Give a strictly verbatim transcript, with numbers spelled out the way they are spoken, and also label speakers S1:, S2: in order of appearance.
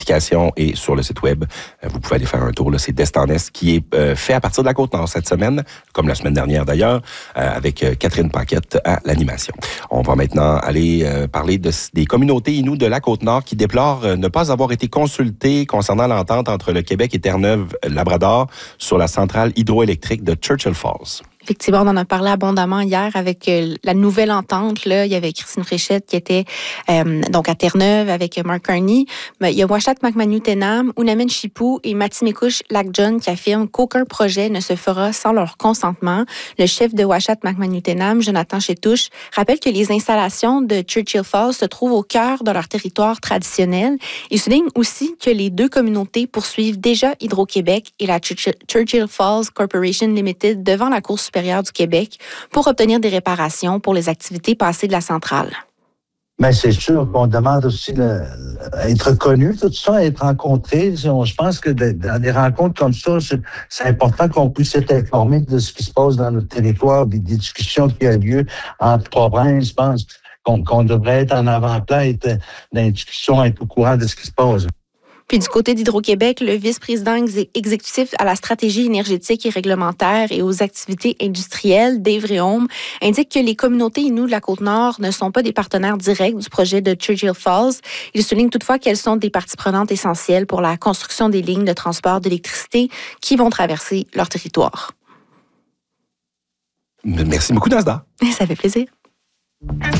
S1: et sur le site web. Vous pouvez aller faire un tour. Là, c'est Destinest qui est euh, fait à partir de la Côte-Nord cette semaine, comme la semaine dernière d'ailleurs, euh, avec euh, Catherine Paquette à l'animation. On va maintenant aller euh, parler de, des communautés Innu de la Côte-Nord qui déplorent euh, ne pas avoir été consultées concernant l'entente entre le Québec et Terre-Neuve-Labrador sur la centrale hydroélectrique de Churchill Falls.
S2: Effectivement, on en a parlé abondamment hier avec euh, la nouvelle entente. Là, il y avait Christine Fréchette qui était euh, donc à Terre-Neuve avec Mark Carney. Mais il y a Uashat Makmanu-Tenam, Unamen Chipou et Matimekush Lac-John qui affirment qu'aucun projet ne se fera sans leur consentement. Le chef de Uashat Makmanu-Tenam, Jonathan Chétouche, rappelle que les installations de Churchill Falls se trouvent au cœur de leur territoire traditionnel. Il souligne aussi que les deux communautés poursuivent déjà Hydro-Québec et la Churchill Falls Corporation Limited devant la Cour supérieure du Québec pour obtenir des réparations pour les activités passées de la centrale.
S3: Mais c'est sûr qu'on demande aussi le, être connu, tout ça, être rencontré. Je pense que dans des rencontres comme ça, c'est, c'est important qu'on puisse être informé de ce qui se passe dans notre territoire, des, des discussions qui ont lieu entre provinces. Je pense qu'on, qu'on devrait être en avant-plan, être dans les discussions, être au courant de ce qui se passe.
S2: Puis du côté d'Hydro-Québec, le vice-président exécutif à la stratégie énergétique et réglementaire et aux activités industrielles, Dave Réaume, indique que les communautés Innu de la Côte-Nord ne sont pas des partenaires directs du projet de Churchill Falls. Il souligne toutefois qu'elles sont des parties prenantes essentielles pour la construction des lignes de transport d'électricité qui vont traverser leur territoire.
S1: Merci beaucoup, Nasda.
S2: Ça fait plaisir.